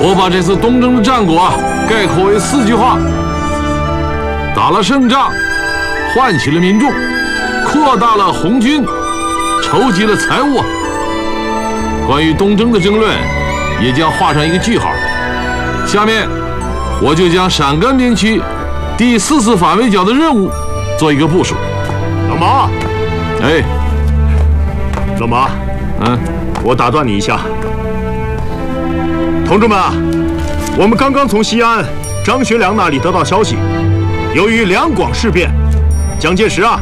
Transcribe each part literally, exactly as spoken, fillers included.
我把这次东征的战果啊概括为四句话：打了胜仗，唤起了民众，扩大了红军，筹集了财物。关于东征的争论也将画上一个句号。下面我就将陕甘边区第四次反围剿的任务做一个部署。 老马， 哎， 老马， 嗯， 我打断你一下。同志们啊，我们刚刚从西安张学良那里得到消息，由于两广事变，蒋介石啊，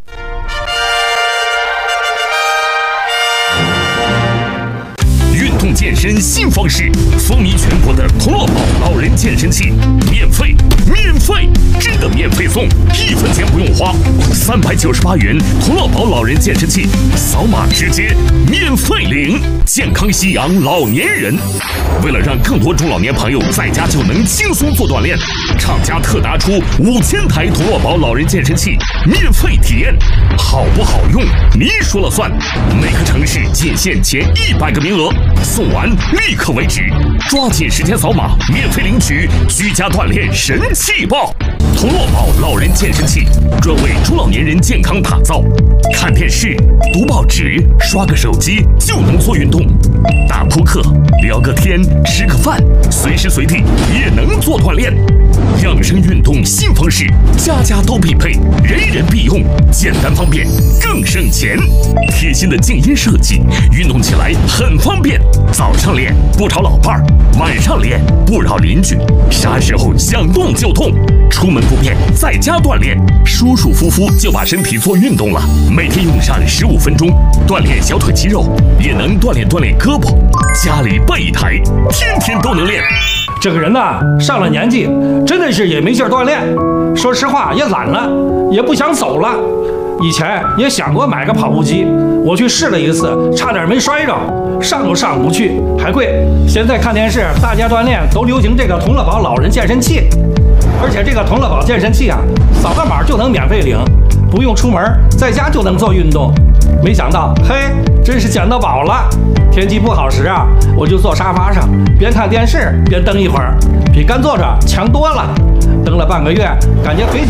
运动健身新方式，风靡全国的同乐宝老人健身器，免费，免费，真的免费送，一分钱不用花，三百九十八元同乐宝老人健身器，扫码直接免费领，健康夕阳老年人。为了让更多中老年朋友在家就能轻松做锻炼，厂家特拿出五千台同乐宝老人健身器免费体验，好不好用你说了算。每个城市仅限前一百个名额，送完立刻为止，抓紧时间扫码免费领取居家锻炼神器报。同乐宝老人健身器专为中老年人健康打造，看电视、读报纸、刷个手机就能做运动，打扑克、聊个天、吃个饭，随时随地也能做锻炼。养生运动新方式，家家都必备，人人必用，简单方便，更省钱。贴心的静音设计，运动起来很方便。早上练不吵老伴儿，晚上练不扰邻居，啥时候想动就动，出门不便在家锻炼，舒舒服服就把身体做运动了。每天用上十五分钟，锻炼小腿肌肉，也能锻炼锻炼胳膊。家里备一台，天天都能练。 这个人呐，上了年纪，真的是也没劲儿锻炼。说实话，也懒了，也不想走了。以前也想过买个跑步机，我去试了一次，差点没摔着，上都上不去，还贵。现在看电视，大家锻炼都流行这个同乐宝老人健身器，而且这个同乐宝健身器啊，扫个码就能免费领，不用出门，在家就能做运动。没想到，嘿，真是捡到宝了！天气不好时啊，我就坐沙发上，边看电视边蹬一会儿，比干坐着强多了。蹬了半个月，感觉腿脚